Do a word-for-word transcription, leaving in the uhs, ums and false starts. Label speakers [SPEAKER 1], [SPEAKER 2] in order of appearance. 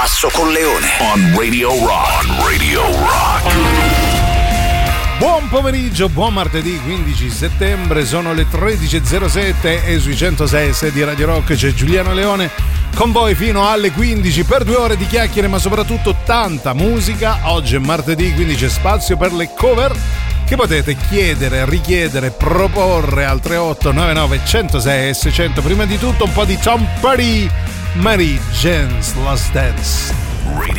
[SPEAKER 1] Basso con Leone. On Radio Rock. On Radio Rock.
[SPEAKER 2] Buon pomeriggio, buon martedì quindici settembre, sono le tredici e zero sette e sui centosei e sei di Radio Rock c'è Giuliano Leone con voi fino alle quindici per due ore di chiacchiere, ma soprattutto tanta musica. Oggi è martedì, quindi c'è spazio per le cover che potete chiedere, richiedere, proporre al tre otto nove nove uno zero sei e seicento. Prima di tutto un po' di Tom Petty, Mary Jane's Last Dance.